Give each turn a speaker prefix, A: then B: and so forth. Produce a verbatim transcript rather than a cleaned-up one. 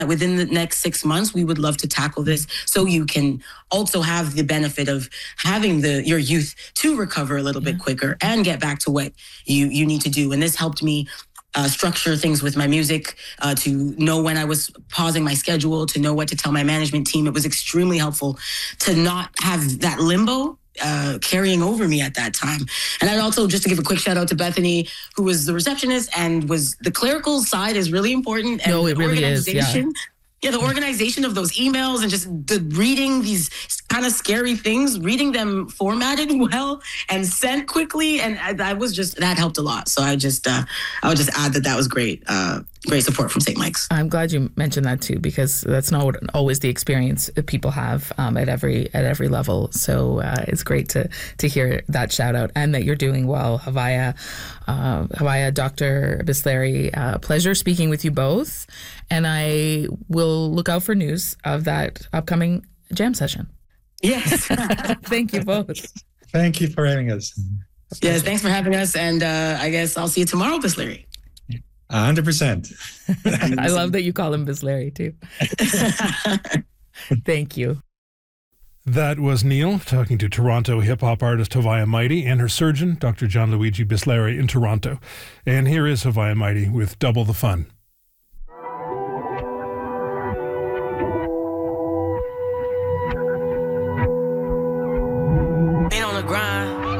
A: within the next six months, we would love to tackle this so you can also have the benefit of having the your youth to recover a little yeah. bit quicker and get back to what you, you need to do. And this helped me uh, structure things with my music, uh, to know when I was pausing my schedule, to know what to tell my management team. It was extremely helpful to not have that limbo Uh, carrying over me at that time. And I'd also, just to give a quick shout out to Bethany, who was the receptionist and was the clerical side is really important. And
B: no, it really is. Yeah.
A: Yeah, the organization of those emails and just the reading these kind of scary things, reading them formatted well and sent quickly. And I, that was just, that helped a lot. So I just, uh, I would just add that that was great. Uh, great support from Saint Mike's.
B: I'm glad you mentioned that too, because that's not always the experience people have um, at every at every level. So uh, it's great to to hear that shout out and that you're doing well. Havaya, uh, Havaya, Doctor Bislary, uh, pleasure speaking with you both. And I will look out for news of that upcoming jam session.
A: Yes.
B: Thank you both.
C: Thank you for having us.
A: Yes, thanks for having us. And uh, I guess I'll see you tomorrow, Bislary.
C: A hundred percent.
B: I love that you call him Bislary too. Thank you.
D: That was Neil talking to Toronto hip-hop artist Havaya Mighty and her surgeon, Doctor Gianluigi Bislary, in Toronto. And here is Havaya Mighty with Double the Fun.